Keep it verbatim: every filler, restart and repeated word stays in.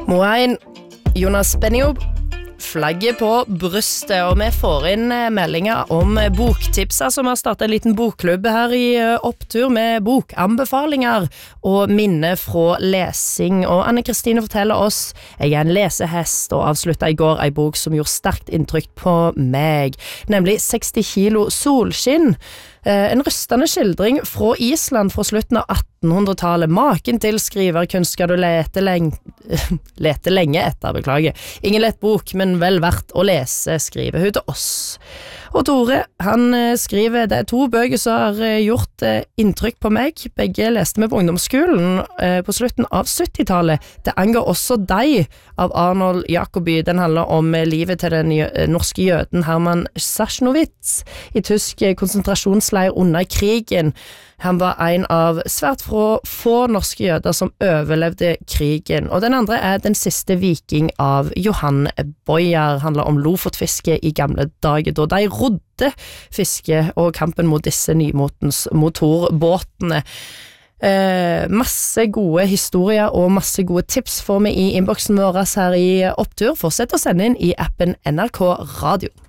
Moain, Jonas Beniob, flagget på brystet, og vi får inn meldinger om boktipser, som har startet en liten bokklubb her i Opptur med bokanbefalinger og minne fra lesing. Og Anne-Kristine forteller oss, jeg er en lesehest, og avsluttet i går en bok som gjorde sterkt inntrykk på meg, nemlig seksti kilo solskinn. En rystende skildring fra Island fra slutten av attenhundretallet. Maken til skriverkunst skal du lete lenge, lete lenge etter, beklager. Ingen lett bok, men vel verdt å lese, skriver hun til oss. Og Tore, han skriver, det er to bøker som har gjort inntrykk på meg. Begge leste vi på ungdomsskolen på slutten av syttitallet. Det angår også deg, av Arnold Jacobi. Den handler om livet til den norske jøden Herman Sachsenowitz i tysk konsentrasjonsleir under krigen. Han var en av svært få, få norske jøder som overlevde krigen. Og den andre er Den siste viking av Johan Bojer. Handler om lofotfiske i gamle dager, da de rodde fiske og kampen mot disse nymotens motorbåtene. Eh, masse gode historier og masse gode tips får vi i innboksen vår her i Opptur. Fortsett å sende inn i appen N R K Radio.